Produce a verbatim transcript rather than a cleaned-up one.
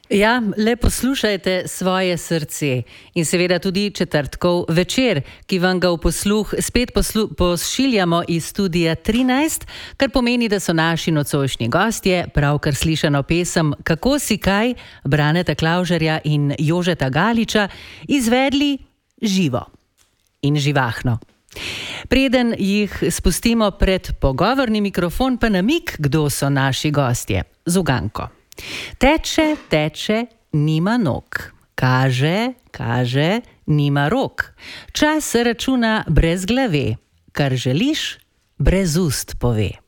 Ja, le poslušajte svoje srce in seveda tudi četrtkov večer, ki vam ga v posluh spet poslu pošiljamo iz studia trinajst, kar pomeni, da so naši nocojšnji gostje pravkar slišano pesem Kako si kaj Braneta Klavžarja in Jožeta Galiča izvedli živo in živahno. Preden jih spustimo pred pogovorni mikrofon, pa namig, kdo so naši gostje. Z uganko. Teče, teče, nima nog. Kaže, kaže, nima rok. Čas se računa brez glave. Kar želiš, brez ust pove.